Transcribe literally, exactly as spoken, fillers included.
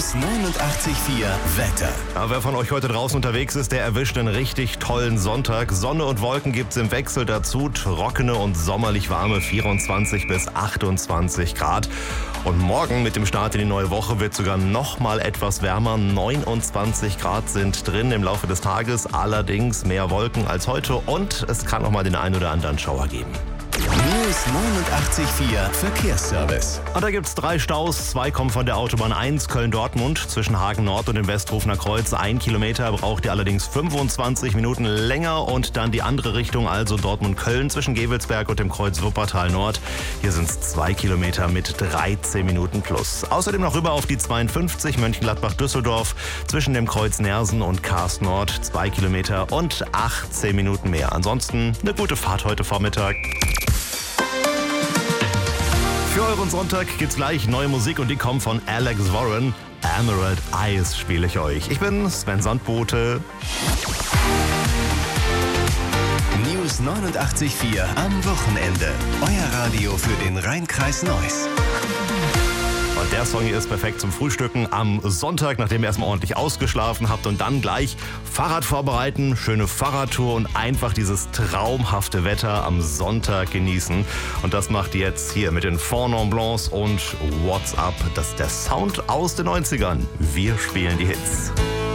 News neunundachtzig Komma vier Wetter. Aber wer von euch heute draußen unterwegs ist, der erwischt einen richtig tollen Sonntag. Sonne und Wolken gibt's im Wechsel dazu. Trockene und sommerlich warme vierundzwanzig bis achtundzwanzig Grad. Und morgen mit dem Start in die neue Woche wird sogar noch mal etwas wärmer. neunundzwanzig Grad sind drin im Laufe des Tages. Allerdings mehr Wolken als heute und es kann auch mal den einen oder anderen Schauer geben. News neunundachtzig Komma vier Verkehrsservice. Und da gibt's drei Staus. Zwei kommen von der Autobahn eins Köln-Dortmund zwischen Hagen Nord und dem Westhofener Kreuz. Ein Kilometer braucht ihr allerdings fünfundzwanzig Minuten länger. Und dann die andere Richtung, also Dortmund-Köln zwischen Gevelsberg und dem Kreuz Wuppertal Nord. Hier sind's zwei Kilometer mit dreizehn Minuten plus. Außerdem noch rüber auf die zweiundfünfzig Mönchengladbach-Düsseldorf zwischen dem Kreuz Nersen und Karst Nord. Zwei Kilometer und achtzehn Minuten mehr. Ansonsten eine gute Fahrt heute Vormittag. Für euren Sonntag gibt's gleich neue Musik und die kommt von Alex Warren. Emerald Eyes spiele ich euch. Ich bin Sven Sandbote. News neunundachtzig Komma vier am Wochenende. Euer Radio für den Rhein-Kreis Neuss. Und der Song hier ist perfekt zum Frühstücken am Sonntag, nachdem ihr erstmal ordentlich ausgeschlafen habt und dann gleich Fahrrad vorbereiten, schöne Fahrradtour und einfach dieses traumhafte Wetter am Sonntag genießen. Und das macht ihr jetzt hier mit den Four Non Blancs und What's Up. Das ist der Sound aus den neunzigern. Wir spielen die Hits.